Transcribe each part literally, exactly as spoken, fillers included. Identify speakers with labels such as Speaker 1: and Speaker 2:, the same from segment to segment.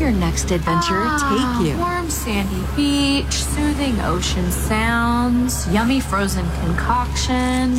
Speaker 1: your next adventure
Speaker 2: Ah,
Speaker 1: take you?
Speaker 2: Warm sandy beach, soothing ocean sounds, yummy frozen concoction.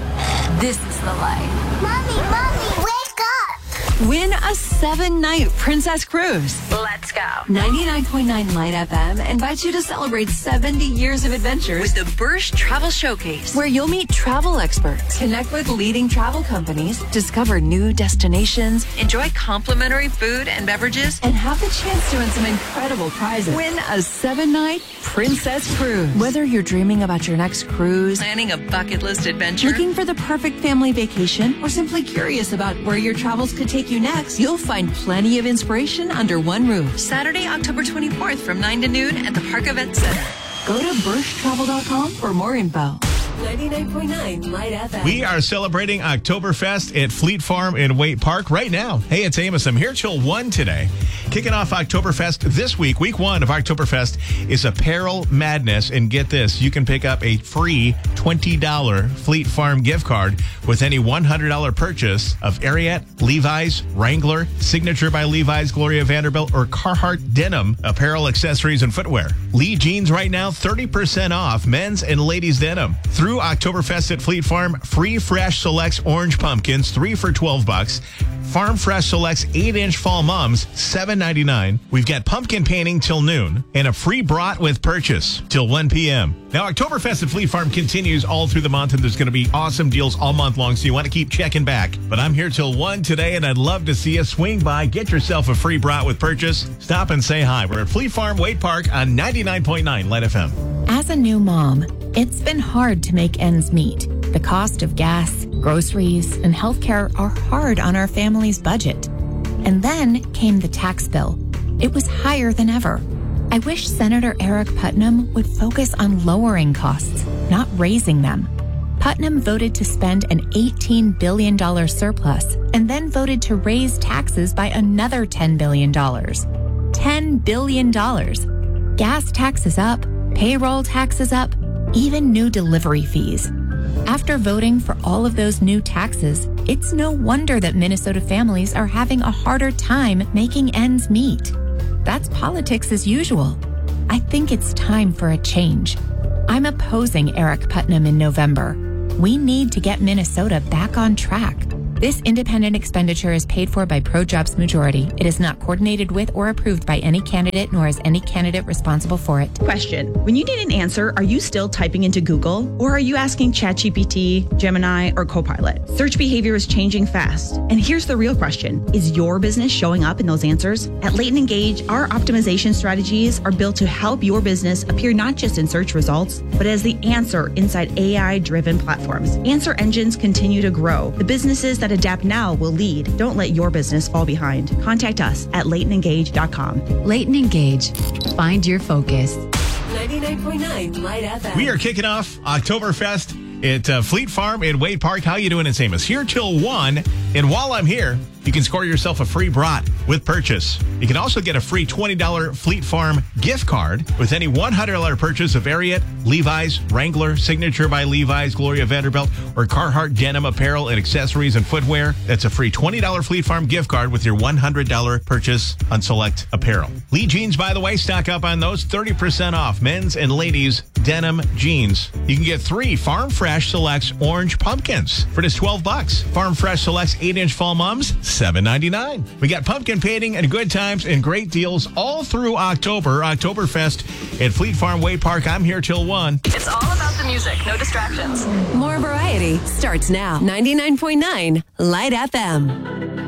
Speaker 2: This is the life.
Speaker 3: Mommy, Mommy, wake up!
Speaker 1: Win a seven-night Princess Cruise.
Speaker 2: Let's go.
Speaker 1: ninety-nine point nine Light F M invites you to celebrate seventy years of adventures with the Bursch Travel Showcase, where you'll meet travel experts, connect with leading travel companies, discover new destinations, enjoy complimentary food and beverages, and have the chance to win some incredible prizes. Win a seven-night Princess Cruise. Whether you're dreaming about your next cruise, planning a bucket list adventure, looking for the perfect family vacation, or simply curious about where your travels could take you next, you'll find plenty of inspiration under one roof. Saturday, October twenty-fourth from nine to noon at the Park Event Center. Go to bursch travel dot com for more info. ninety-nine point nine Light F M.
Speaker 4: We are celebrating Oktoberfest at Fleet Farm in Waite Park right now. Hey, it's Amos. I'm here till one today. Kicking off Oktoberfest this week, week one of Oktoberfest is Apparel Madness. And get this, you can pick up a free twenty dollars Fleet Farm gift card with any one hundred dollars purchase of Ariat, Levi's, Wrangler, Signature by Levi's, Gloria Vanderbilt, or Carhartt denim apparel, accessories, and footwear. Lee Jeans right now, thirty percent off men's and ladies denim. Through Oktoberfest at Fleet Farm, free Fresh Selects orange pumpkins, three for twelve bucks. Farm Fresh Selects eight-inch fall mums, seven ninety-nine. We've got pumpkin painting till noon and a free brat with purchase till one p.m. Now, Oktoberfest at Fleet Farm continues all through the month, and there's going to be awesome deals all month long, so you want to keep checking back. But I'm here till one today, and I'd love to see you swing by, get yourself a free brat with purchase. Stop and say hi. We're at Fleet Farm, Waite Park on ninety-nine point nine Light F M.
Speaker 5: As a new mom, it's been hard to make ends meet. The cost of gas, groceries, and healthcare are hard on our family's budget. And then came the tax bill. It was higher than ever. I wish Senator Eric Putnam would focus on lowering costs, not raising them. Putnam voted to spend an eighteen billion dollars surplus and then voted to raise taxes by another ten billion dollars. ten billion dollars. Gas taxes up, payroll taxes up, even new delivery fees. After voting for all of those new taxes, it's no wonder that Minnesota families are having a harder time making ends meet. That's politics as usual. I think it's time for a change. I'm opposing Eric Putnam in November. We need to get Minnesota back on track. This independent expenditure is paid for by ProJobs Majority. It is not coordinated with or approved by any candidate, nor is any candidate responsible for it.
Speaker 6: Question. When you need an answer, are you still typing into Google? Or are you asking ChatGPT, Gemini, or Copilot? Search behavior is changing fast. And here's the real question. Is your business showing up in those answers? At Leighton Engage, our optimization strategies are built to help your business appear not just in search results, but as the answer inside A I-driven platforms. Answer engines continue to grow. The businesses that adapt now will lead. Don't let your business fall behind. Contact us at leighton engage dot com.
Speaker 7: Leighton Engage. Find your focus.
Speaker 1: ninety-nine point nine Light F M.
Speaker 4: We are kicking off Oktoberfest at uh, Fleet Farm in Waite Park. How you doing? It's Amos here till one. And while I'm here, you can score yourself a free brat with purchase. You can also get a free twenty dollars Fleet Farm gift card with any one hundred dollars purchase of Ariat, Levi's, Wrangler, Signature by Levi's, Gloria Vanderbilt, or Carhartt denim apparel and accessories and footwear. That's a free twenty dollars Fleet Farm gift card with your one hundred dollars purchase on select apparel. Lee Jeans, by the way, stock up on those. thirty percent off men's and ladies denim jeans. You can get three Farm Fresh Selects orange pumpkins for just twelve bucks. Farm Fresh Selects eight-inch fall mums, seven ninety-nine. We got pumpkin painting and good times and great deals all through October. Oktoberfest at Fleet Farm Waite Park. I'm here till one.
Speaker 1: It's all about the music, no distractions. More variety starts now. ninety-nine point nine Light F M.